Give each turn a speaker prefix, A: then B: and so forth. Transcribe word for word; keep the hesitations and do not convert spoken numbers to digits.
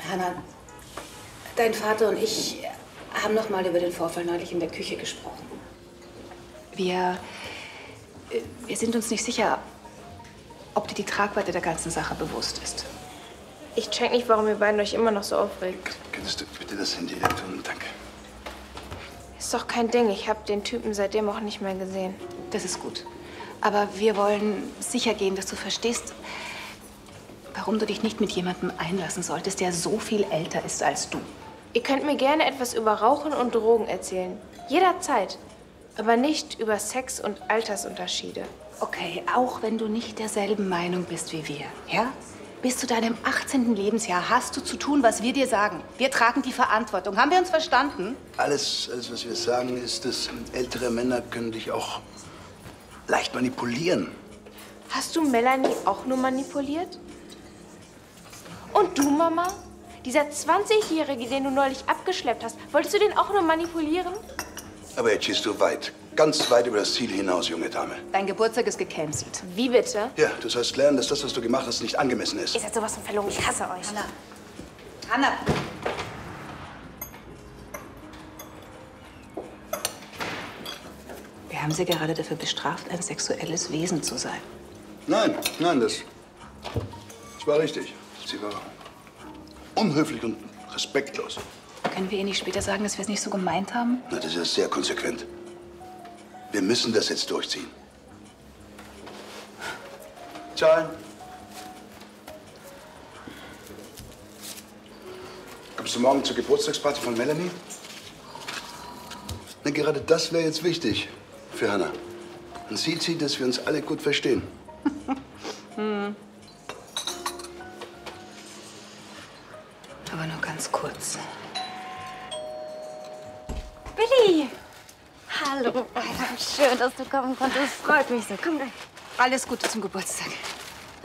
A: Hannah, dein Vater und ich haben noch mal über den Vorfall neulich in der Küche gesprochen. Wir, wir sind uns nicht sicher, ob dir die Tragweite der ganzen Sache bewusst ist.
B: Ich check nicht, warum ihr beiden euch immer noch so aufregt.
C: Könntest du bitte das Handy wegtun? Danke.
B: Ist doch kein Ding. Ich habe den Typen seitdem auch nicht mehr gesehen.
A: Das ist gut. Aber wir wollen sicher gehen, dass du verstehst, warum du dich nicht mit jemandem einlassen solltest, der so viel älter ist als du.
B: Ihr könnt mir gerne etwas über Rauchen und Drogen erzählen. Jederzeit. Aber nicht über Sex und Altersunterschiede.
A: Okay, auch wenn du nicht derselben Meinung bist wie wir, ja? Bis zu deinem achtzehnten Lebensjahr hast du zu tun, was wir dir sagen. Wir tragen die Verantwortung. Haben wir uns verstanden?
C: Alles, alles, was wir sagen, ist, dass ältere Männer können dich auch leicht manipulieren.
B: Hast du Melanie auch nur manipuliert? Und du, Mama? Dieser zwanzigjährige, den du neulich abgeschleppt hast, wolltest du den auch nur manipulieren?
C: Aber jetzt schießt du weit, ganz weit über das Ziel hinaus, junge Dame.
A: Dein Geburtstag ist gecancelt.
B: Wie bitte?
C: Ja, du sollst lernen, dass das, was du gemacht hast, nicht angemessen ist.
B: Ihr seid sowas von verlogen. Ich hasse euch.
A: Hannah. Hannah. Wir haben sie gerade dafür bestraft, ein sexuelles Wesen zu sein.
C: Nein, nein, das, das war richtig. Sie war unhöflich und respektlos.
A: Können wir ihr nicht später sagen, dass wir es nicht so gemeint haben?
C: Na, das ist sehr konsequent. Wir müssen das jetzt durchziehen. Zahlen. Kommst du morgen zur Geburtstagsparty von Melanie? Na, gerade das wäre jetzt wichtig für Hannah. Und sieht sie, dass wir uns alle gut verstehen.
A: hm. Aber nur ganz kurz.
D: Billy! Hallo. Schön, dass du kommen konntest. Freut mich so. Komm rein.
A: Alles Gute zum Geburtstag.